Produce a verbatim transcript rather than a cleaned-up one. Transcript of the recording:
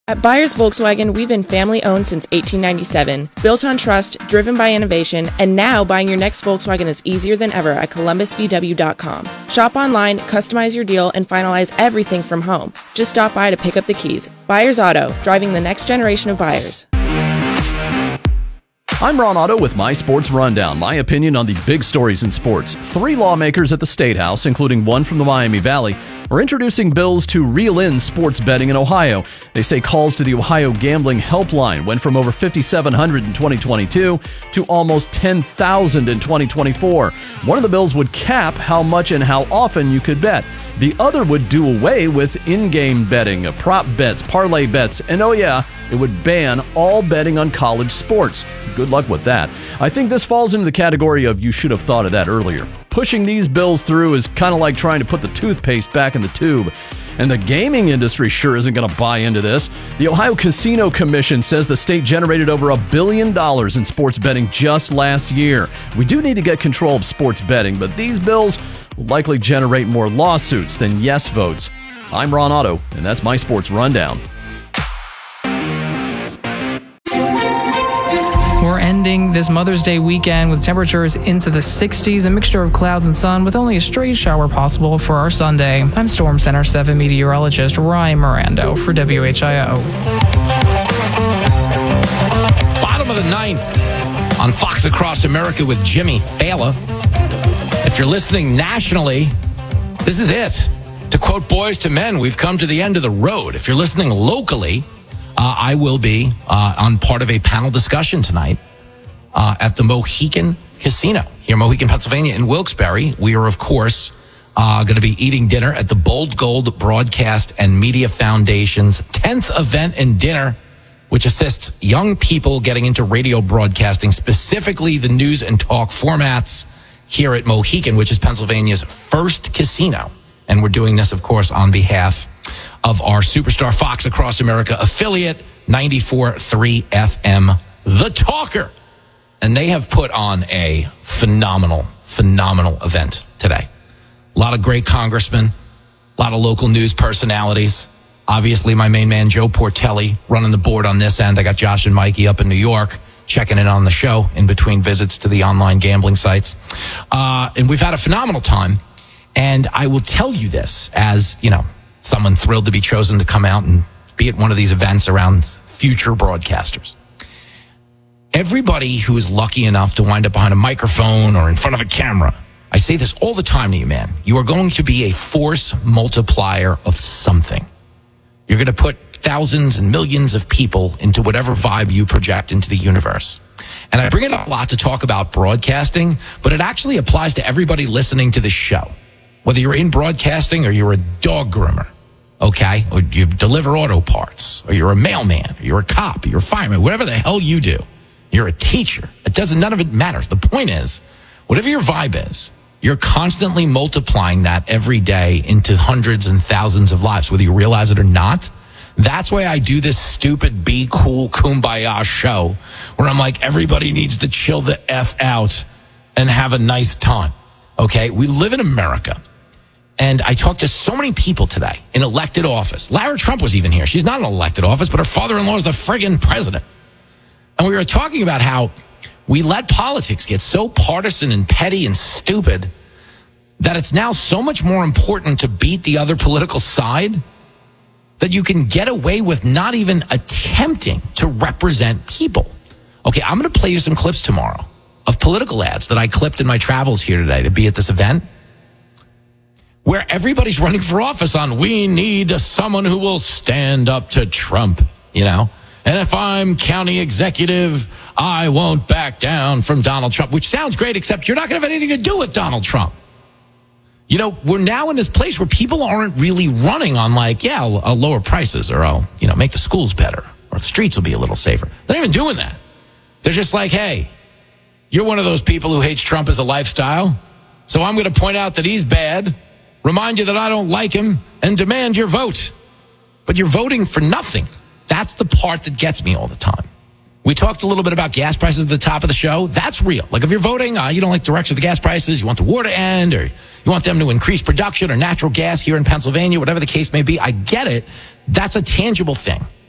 At Byers Volkswagen, we've been family-owned since eighteen ninety-seven, built on trust, driven by innovation, and now buying your next Volkswagen is easier than ever at columbus v w dot com. Shop online, customize your deal, and finalize everything from home. Just stop by to pick up the keys. Byers Auto, driving the next generation of buyers. I'm Ron Otto with My Sports Rundown, my opinion on the big stories in sports. Three lawmakers at the State House, including one from the Miami Valley, are introducing bills to reel in sports betting in Ohio. They say calls to the Ohio Gambling Helpline went from over fifty-seven hundred in twenty twenty-two to almost ten thousand in twenty twenty-four. One of the bills would cap how much and how often you could bet. The other would do away with in-game betting, prop bets, parlay bets, and oh yeah, it would ban all betting on college sports. Good luck with that. I think this falls into the category of you should have thought of that earlier. Pushing these bills through is kind of like trying to put the toothpaste back in the tube. And the gaming industry sure isn't going to buy into this. The Ohio Casino Commission says the state generated over a billion dollars in sports betting just last year. We do need to get control of sports betting, but these bills will likely generate more lawsuits than yes votes. I'm Ron Otto, and that's My Sports Rundown. We're ending this Mother's Day weekend with temperatures into the sixties, a mixture of clouds and sun with only a stray shower possible for our Sunday. I'm Storm Center seven meteorologist Ryan Mirando for W H I O. Bottom of the ninth on Fox Across America with Jimmy Fallon. If you're listening nationally, this is it. To quote Boys to Men, we've come to the end of the road. If you're listening locally, Uh, I will be uh, on part of a panel discussion tonight uh, at the Mohican Casino here in Mohican, Pennsylvania in Wilkes-Barre. We are, of course, uh, going to be eating dinner at the Bold Gold Broadcast and Media Foundation's tenth event and dinner, which assists young people getting into radio broadcasting, specifically the news and talk formats here at Mohican, which is Pennsylvania's first casino. And we're doing this, of course, on behalf of our Superstar Fox Across America affiliate, ninety-four point three F M, The Talker. And they have put on a phenomenal, phenomenal event today. A lot of great congressmen, a lot of local news personalities. Obviously, my main man, Joe Portelli, running the board on this end. I got Josh and Mikey up in New York, checking in on the show in between visits to the online gambling sites. Uh, and we've had a phenomenal time. And I will tell you this as, you know, someone thrilled to be chosen to come out and be at one of these events around future broadcasters. Everybody who is lucky enough to wind up behind a microphone or in front of a camera, I say this all the time to you, man, you are going to be a force multiplier of something. You're going to put thousands and millions of people into whatever vibe you project into the universe. And I bring it up a lot to talk about broadcasting, but it actually applies to everybody listening to this show. Whether you're in broadcasting or you're a dog groomer, okay, or you deliver auto parts, or you're a mailman, or you're a cop, or you're a fireman, whatever the hell you do, you're a teacher. It doesn't, none of it matters. The point is, whatever your vibe is, you're constantly multiplying that every day into hundreds and thousands of lives, whether you realize it or not. That's why I do this stupid be cool kumbaya show where I'm like, everybody needs to chill the F out and have a nice time. Okay, we live in America. And I talked to so many people today in elected office. Lara Trump was even here. She's not in elected office, but her father-in-law is the friggin' president. And we were talking about how we let politics get so partisan and petty and stupid that it's now so much more important to beat the other political side that you can get away with not even attempting to represent people. Okay, I'm going to play you some clips tomorrow of political ads that I clipped in my travels here today to be at this event, where everybody's running for office on, we need someone who will stand up to Trump, you know? And if I'm county executive, I won't back down from Donald Trump, which sounds great, except you're not going to have anything to do with Donald Trump. You know, we're now in this place where people aren't really running on like, yeah, I'll, I'll lower prices or I'll, you know, make the schools better or the streets will be a little safer. They're not even doing that. They're just like, hey, you're one of those people who hates Trump as a lifestyle, so I'm going to point out that he's bad, remind you that I don't like him, and demand your vote. But you're voting for nothing. That's the part that gets me all the time. We talked a little bit about gas prices at the top of the show. That's real. Like if you're voting, uh, you don't like the direction of the gas prices, you want the war to end, or you want them to increase production or natural gas here in Pennsylvania, whatever the case may be. I get it. That's a tangible thing.